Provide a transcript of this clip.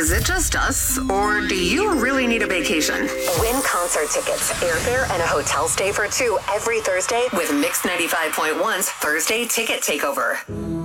Is it just us, or do you really need a vacation? Win concert tickets, airfare, and a hotel stay for two every Thursday with Mix 95.1's Thursday Ticket Takeover.